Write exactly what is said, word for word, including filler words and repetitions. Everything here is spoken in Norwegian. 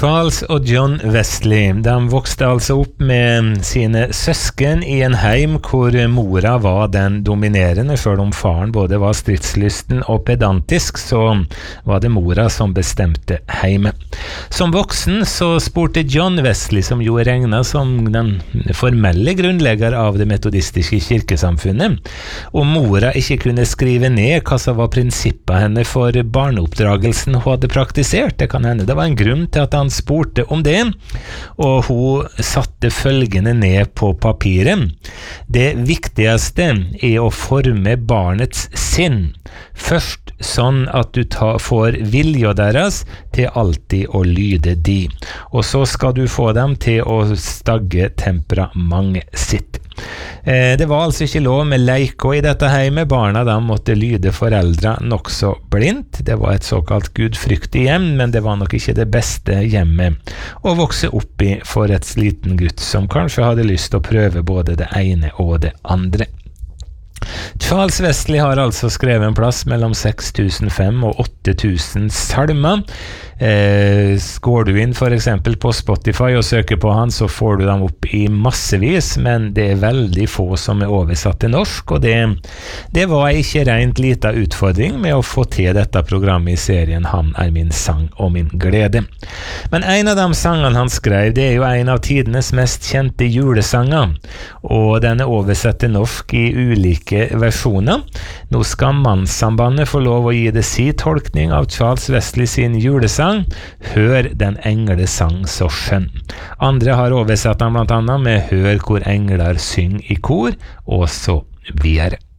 Charles og John Wesley, de vokste altså opp med sine søsken i en heim hvor mora var den dominerende. Selv om faren både var stridslysten og pedantisk, så var det mora som bestemte heimet. Som voksen så spurte John Wesley, som jo regnet som den formelle grunnlegger av det metodistiske kirkesamfunnet, om mora ikke kunne skrive ned hva som var prinsippet henne for barneoppdragelsen hun hadde praktisert. Det kan hende det var en grunn til at han spurte om det, og hun satte følgende ned på papiret. Det viktigste er å forme barnets sinn, først sånn at du ta, får vilja deres til alltid å lyde de, og så skal du få dem til å stagge temperament sitt. Eh, det var altså ikke lov med leiko i dette heimet. Barna da måtte lyde foreldre nok så blindt. Det var et såkalt gudfryktig hjem, men det var nok ikke det beste hjemmet å vokse opp i for et liten gutt som kanskje hadde lyst til å prøve både det ene og det andre. Charles Wesley har altså skrevet en plass mellom seks tusen fem og åtte tusen salmer. Eh, går du inn for eksempel på Spotify og søker på han, så får du dem opp i massevis, men det er veldig få som er oversatt til norsk, og det, det var ikke rent lite utfordring med å få til dette programmet i serien Han er min sang og min glede. Men en av de sangene han skrev, det er jo en av tidenes mest kjente julesanger, og den er oversett til norsk i ulike versjoner. Nå skal Mannssambandet få lov å gi det si tolkning av Charles Wesley sin julesang. Hør den engle sang så skjønn. Andre har oversatt den blant annet med Hør hvor engler syng i kor, og så videre.